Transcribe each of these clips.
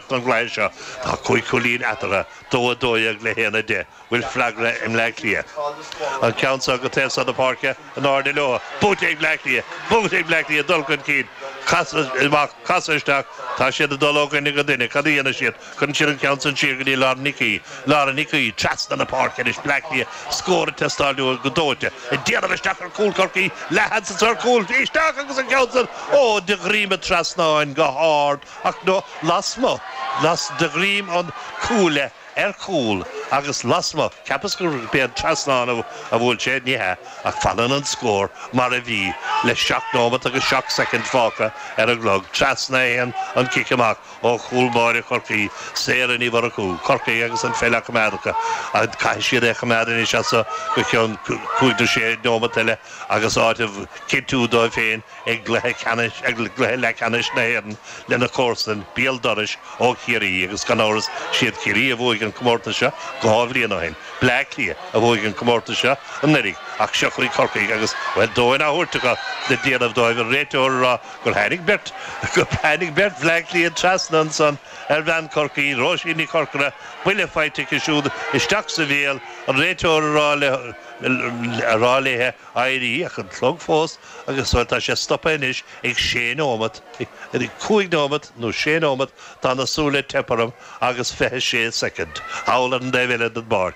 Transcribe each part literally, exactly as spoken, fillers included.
techt an gléise tá chuig cholín atara dó dóag le héna de bhfuil flagra im le lia an ceansa go test an na parke an áde lo bút ag le lia bút ag le lia dulcan cíd casaisteach tá siad a dulógan go duine cadíana siad chun siad an ceansan siar go dí lá nicí lá nicí tras an na parke is le lia scór testáú go dóite i déanamh isteach ar cúl corcaí lehad sa tar cúl isteach agus an ceansan ó de gríime trasnáin go hard ach nó lasmo las de grím an cúle er cúl agus lasma capas gur bean trasnáin a bhfuil sé nithe ach fallan an scór mar a bhí le seach nómat agus seach second fáca ar a glog trasna an an cicamach ó chúlmáire corcaí séar an íhar a cú corcaí agus an féile chamádacha a cai siad é chamádan is asa go ceann cúidir sé nómat eile agus áitimh cintú dó féin ag gluthe canis ag gluthe le canis na héan lena córsan bíal doris ó chiaí agus gan áras siad chiaí a bhuaig an comórta se go hábhlíon á hen Black lia a bhuaig an comórta se an nirig ach seachraí corcaí agus bhfuil dóin a thuirtecha de déanamh dóibh an réiteóir rá gur tháinig bert gur tháinig bert Black lia trasnan san ar bhean corcaí róisíní corcara buile feitice siúd isteach sa bhéal an réiteóir rá le ráléthe airí ach an tlog fós agus tá sé stoppa inis ag sé nómat ag cúig nómat nó sé nómat tá na súla teparam agus fethe sé second hála an déhile an barc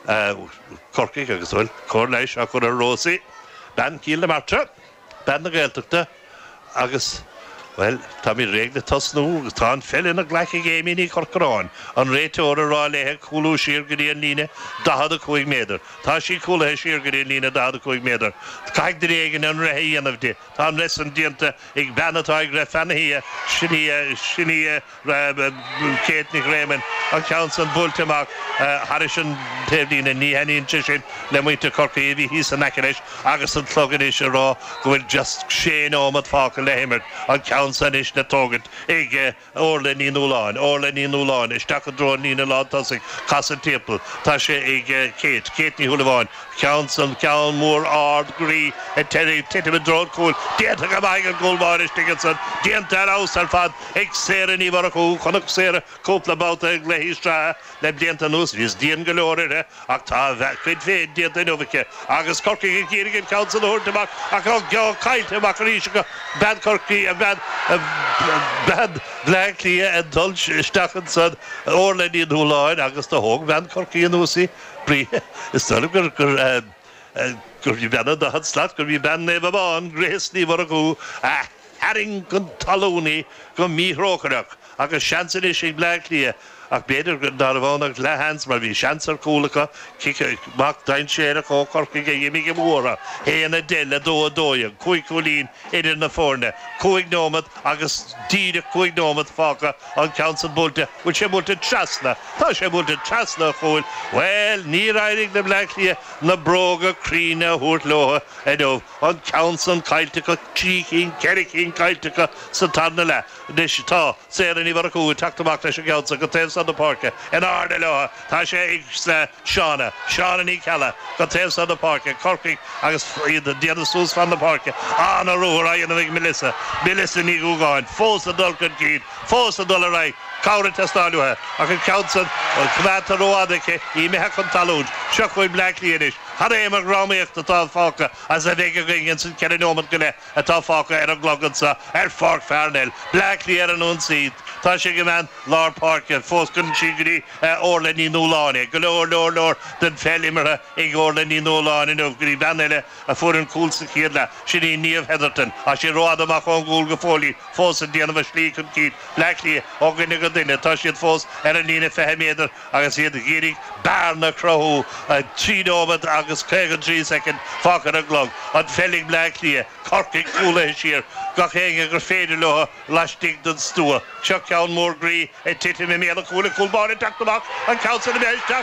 corcaí agus bhfuil cór leis a chur a rósaí ben cíl na martra ben na Gaeltachta agus well tá mí réagla tasnú tá an fellin a gleiche géimií corcaráin an réiteóir a ráléthe cúlú siar go dtíon líne dahad a chuig méidir tá sí cúlathe siar go dtíon líne dahad a chuig méidir caiig de réigen an rathe dhéanamh de tá an res an dianta ag benatá ag raibh fannaí sinní sinní céitnig réman an ceann san búlteach haris an taobhdíine ní heíonn sin le muointe corcaí bhí hí san neceis agus an tlogan is rá go bhfuil just sé nómad fáca le héimirt an ceann san is na tógad ag orla ní nóláin orla ní nóláin is take a drón ní na lá tasig cas an timpel tá sé ag céit céit ní thulamháin ceann san ceann mór ard grí a teidir titim a drón cúil déanta go maig an gúlmáin is tigan san déanta ar ás ar fad ag séra ní mar a cú chunach séra cúpla báta ag le hístrá le déanta nús vís díon go leorir ach tá chuid féin déanta nómhace agus corcaí ag círig an ceann san úrtamach ach á gá caiilte amach ríise go bad corcaí a bad bad Black lia a dul stachan san orla ní nóláin agus tá thóg bhean corcaí an úsaí brí is tuilm gur gur gur bhí benna do had slaat gur bhí ben neh amán gréas ní mar a cú a haring gon talúnaí go míthrócaach agus seansan is ag Black lia ach beidir go dar bhánach le hans mar bhí seansar cúlacha cice mac dain séra có corcaí go dhéimi go móra héana deile dó a dóig chuig cúlín idir na fórne chuig nómad agus díide chuig nómad fáca an ceann san búlte bhfuil sé búlte trasna tá sé búlte trasna chuil well ní raidig na Black lia na bróga críne thuirt lotha a dómh an ceann san cailtecha trícín cericín cailtecha san tarna le dis tá séra ní bhar cú taachtamach leis an ceann go taobh san na parke in áde leo tá sé ag seána seána ní cealla go taobh san na parke corcaí agus déanana sús fan na parke an a ruúr a dhéanamh Melissa Melissa ní gúgáin fós a dulcan cíd fós a dul a raig cára testáilethe ach an ceann san cumata róadacha í methe chun talún seo chuid Black lia inis had é mar rámaíocht atá fáca as a bheith go gin san ceann nómad go le atá fáca ar an glogansa ar fág fearnil Black lia ar an ún siad tá sé go man lár parke fós gon si gurí orla ní nóláine go leor leor leor den fellimire ag orla ní nóláine nó gurí banile a fuair an cúl sa chéadla sinní níomh Heatherton a sé rád amach an gúil go fólí fós an déanamh slí chun cíd Black lia áganna go duine tá siad fós ar an lína fethe méidir agus iad gérig barna crothú trí nómad agus cégan trí second fácar a glog an felling Black lia corcaí cúla siar gach héige gur féidir leo leistigh don stúa seo ceann mór grí é titi mé méla cúla cúlbáin teachtamach an ceann san na méisteach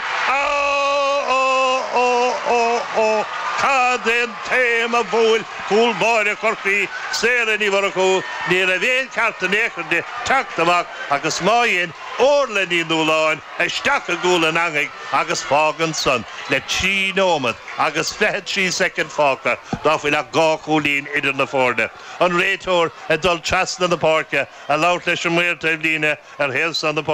ó ó ó ó ó cad éon téim a bhúil cúlbáin corcaí séra ní bhar a cú ní a bhéon carta néchar de teachtamach agus máon orla ní nóláin isteach a gúla an angaigh agus fágan san le trí nómad agus fethe trí second fáca dá bhfuil a gá cúlín idir na fórne an réiteóir a dul trasna na parke a lát leis an muir taobh líne ar héal san na